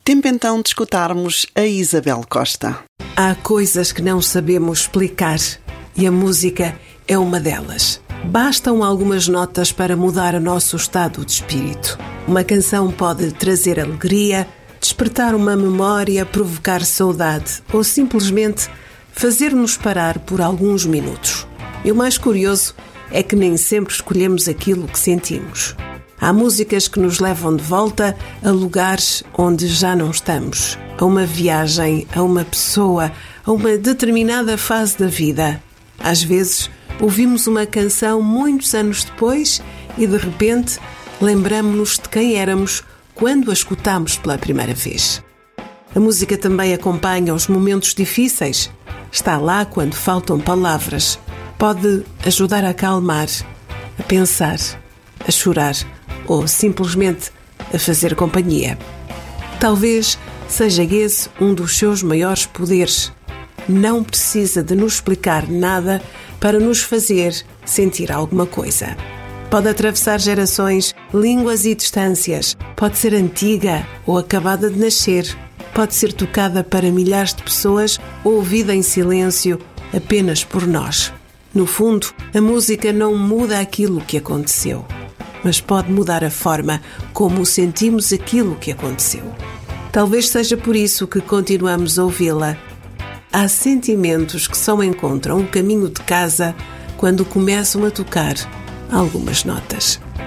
Tempo então de escutarmos a Isabel Costa. Há coisas que não sabemos explicar e a música é uma delas. Bastam algumas notas para mudar o nosso estado de espírito. Uma canção pode trazer alegria, despertar uma memória, provocar saudade ou simplesmente fazer-nos parar por alguns minutos. E o mais curioso é que nem sempre escolhemos aquilo que sentimos. Há músicas que nos levam de volta a lugares onde já não estamos, a uma viagem, a uma pessoa, a uma determinada fase da vida. Às vezes, ouvimos uma canção muitos anos depois e, de repente, lembramo-nos de quem éramos quando a escutámos pela primeira vez. A música também acompanha os momentos difíceis. Está lá quando faltam palavras. Pode ajudar a acalmar, a pensar, a chorar ou simplesmente a fazer companhia. Talvez seja esse um dos seus maiores poderes. Não precisa de nos explicar nada para nos fazer sentir alguma coisa. Pode atravessar gerações, línguas e distâncias. Pode ser antiga ou acabada de nascer. Pode ser tocada para milhares de pessoas ou ouvida em silêncio apenas por nós. No fundo, a música não muda aquilo que aconteceu, mas pode mudar a forma como sentimos aquilo que aconteceu. Talvez seja por isso que continuamos a ouvi-la. Há sentimentos que só encontram um caminho de casa quando começam a tocar algumas notas.